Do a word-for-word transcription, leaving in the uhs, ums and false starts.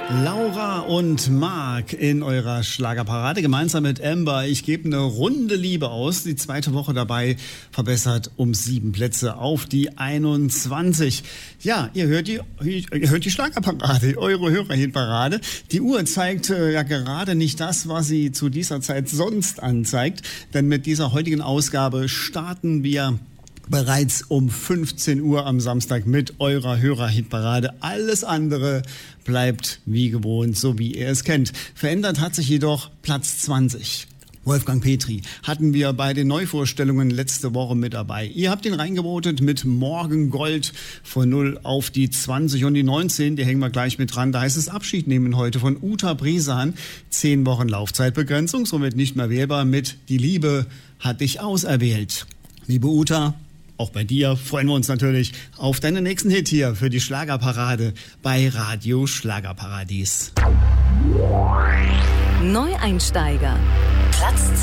Laura und Marc in eurer Schlagerparade gemeinsam mit Amber. Ich gebe eine Runde Liebe aus. Die zweite Woche dabei verbessert um sieben Plätze auf die einundzwanzig. Ja, ihr hört die, ihr hört die Schlagerparade, eure Hörerhitparade. Die Uhr zeigt äh, ja gerade nicht das, was sie zu dieser Zeit sonst anzeigt. Denn mit dieser heutigen Ausgabe starten wir bereits um fünfzehn Uhr am Samstag mit eurer Hörerhitparade. Alles andere bleibt wie gewohnt, so wie ihr es kennt. Verändert hat sich jedoch Platz zwanzig. Wolfgang Petri hatten wir bei den Neuvorstellungen letzte Woche mit dabei. Ihr habt ihn reingevotet mit Morgengold von null auf die zwanzig und die neunzehn, die hängen wir gleich mit dran. Da heißt es Abschied nehmen heute von Uta Bresan. Zehn Wochen Laufzeitbegrenzung, somit nicht mehr wählbar mit Die Liebe hat dich auserwählt. Liebe Uta, auch bei dir freuen wir uns natürlich auf deinen nächsten Hit hier für die Schlagerparade bei Radio Schlagerparadies. Neueinsteiger. Platz